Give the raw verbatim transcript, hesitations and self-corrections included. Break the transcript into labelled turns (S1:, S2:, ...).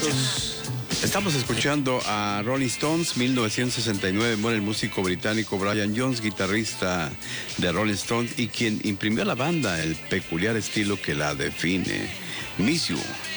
S1: Estos, estamos escuchando a Rolling Stones, mil novecientos sesenta y nueve, muere el músico británico Brian Jones, guitarrista de Rolling Stones y quien imprimió a la banda el peculiar estilo que la define. Miss You.